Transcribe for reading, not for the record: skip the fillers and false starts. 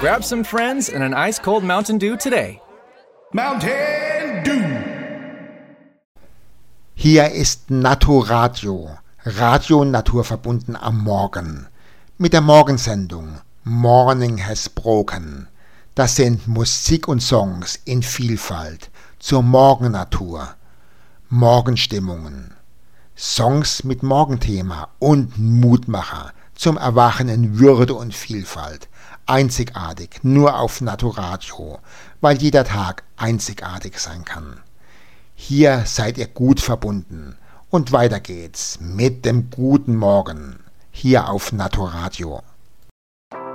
Grab some friends and an ice-cold Mountain Dew today. Mountain Dew. Hier ist Naturadio, Radio naturverbunden am Morgen. Mit der Morgensendung Morning Has Broken. Das sind Musik und Songs in Vielfalt zur Morgennatur, Morgenstimmungen, Songs mit Morgenthema und Mutmacher zum Erwachen in Würde und Vielfalt. Einzigartig, nur auf Naturadio, weil jeder Tag einzigartig sein kann. Hier seid ihr gut verbunden und weiter geht's mit dem guten Morgen hier auf Naturadio.